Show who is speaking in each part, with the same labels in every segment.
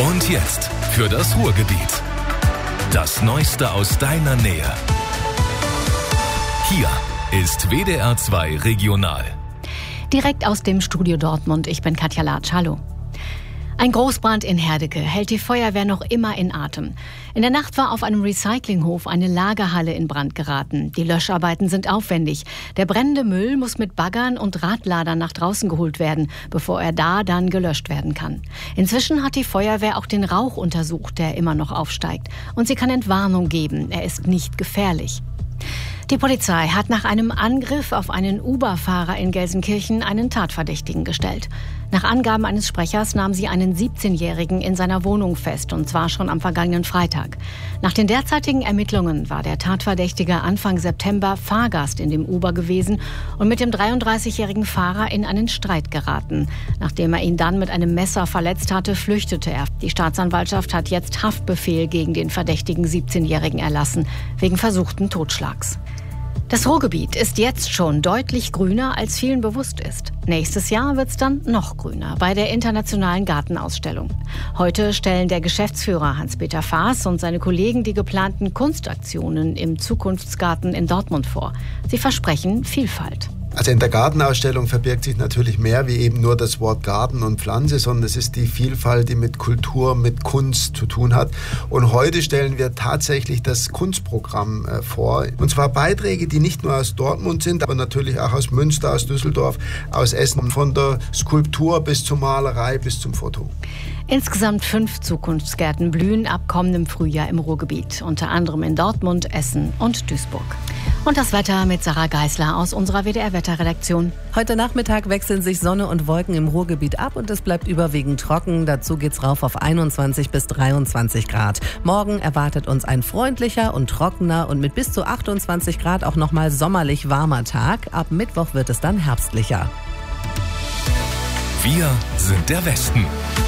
Speaker 1: Und jetzt für das Ruhrgebiet. Das Neueste aus deiner Nähe. Hier ist WDR 2 Regional.
Speaker 2: Direkt aus dem Studio Dortmund. Ich bin Katja Latsch. Hallo. Ein Großbrand in Herdecke hält die Feuerwehr noch immer in Atem. In der Nacht war auf einem Recyclinghof eine Lagerhalle in Brand geraten. Die Löscharbeiten sind aufwendig. Der brennende Müll muss mit Baggern und Radladern nach draußen geholt werden, bevor er dann gelöscht werden kann. Inzwischen hat die Feuerwehr auch den Rauch untersucht, der immer noch aufsteigt. Und sie kann Entwarnung geben. Er ist nicht gefährlich. Die Polizei hat nach einem Angriff auf einen Uber-Fahrer in Gelsenkirchen einen Tatverdächtigen gestellt. Nach Angaben eines Sprechers nahm sie einen 17-Jährigen in seiner Wohnung fest, und zwar schon am vergangenen Freitag. Nach den derzeitigen Ermittlungen war der Tatverdächtige Anfang September Fahrgast in dem Uber gewesen und mit dem 33-jährigen Fahrer in einen Streit geraten. Nachdem er ihn dann mit einem Messer verletzt hatte, flüchtete er. Die Staatsanwaltschaft hat jetzt Haftbefehl gegen den verdächtigen 17-Jährigen erlassen, wegen versuchten Totschlags. Das Ruhrgebiet ist jetzt schon deutlich grüner, als vielen bewusst ist. Nächstes Jahr wird es dann noch grüner bei der Internationalen Gartenausstellung. Heute stellen der Geschäftsführer Hans-Peter Faas und seine Kollegen die geplanten Kunstaktionen im Zukunftsgarten in Dortmund vor. Sie versprechen Vielfalt.
Speaker 3: Also in der Gartenausstellung verbirgt sich natürlich mehr wie eben nur das Wort Garten und Pflanze, sondern es ist die Vielfalt, die mit Kultur, mit Kunst zu tun hat. Und heute stellen wir tatsächlich das Kunstprogramm vor. Und zwar Beiträge, die nicht nur aus Dortmund sind, aber natürlich auch aus Münster, aus Düsseldorf, aus Essen. Von der Skulptur bis zur Malerei bis zum Foto.
Speaker 2: Insgesamt 5 Zukunftsgärten blühen ab kommendem Frühjahr im Ruhrgebiet. Unter anderem in Dortmund, Essen und Duisburg. Und das Wetter mit Sarah Geisler aus unserer WDR-Wetterredaktion.
Speaker 4: Heute Nachmittag wechseln sich Sonne und Wolken im Ruhrgebiet ab und es bleibt überwiegend trocken. Dazu geht's rauf auf 21 bis 23 Grad. Morgen erwartet uns ein freundlicher und trockener und mit bis zu 28 Grad auch nochmal sommerlich warmer Tag. Ab Mittwoch wird es dann herbstlicher.
Speaker 1: Wir sind der Westen.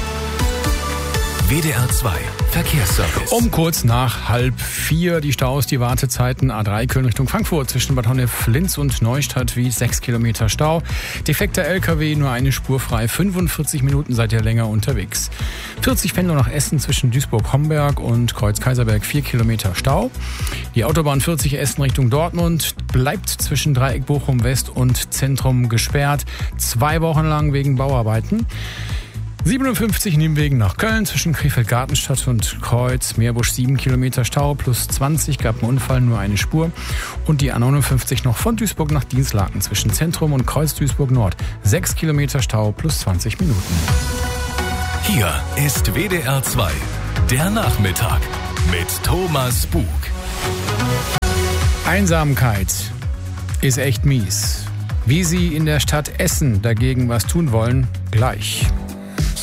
Speaker 1: WDR 2 Verkehrsservice.
Speaker 5: Um kurz nach 3:30 die Staus, die Wartezeiten A3 Köln Richtung Frankfurt zwischen Bad Honnef-Linz und Neustadt wie 6 Kilometer Stau. Defekter LKW, nur eine Spur frei, 45 Minuten seid ihr länger unterwegs. 40 Pendler nach Essen zwischen Duisburg-Homberg und Kreuz-Kaiserberg, 4 Kilometer Stau. Die Autobahn 40 Essen Richtung Dortmund bleibt zwischen Dreieck Bochum-West und Zentrum gesperrt. 2 Wochen lang wegen Bauarbeiten. 57 Nienwegen nach Köln zwischen Krefeld-Gartenstadt und Kreuz-Meerbusch, 7 Kilometer Stau, plus 20 gab einen Unfall, nur eine Spur. Und die A59 noch von Duisburg nach Dinslaken zwischen Zentrum und Kreuz-Duisburg-Nord, 6 Kilometer Stau, plus 20 Minuten.
Speaker 1: Hier ist WDR 2, der Nachmittag mit Thomas Bug.
Speaker 5: Einsamkeit ist echt mies. Wie Sie in der Stadt Essen dagegen was tun wollen, gleich.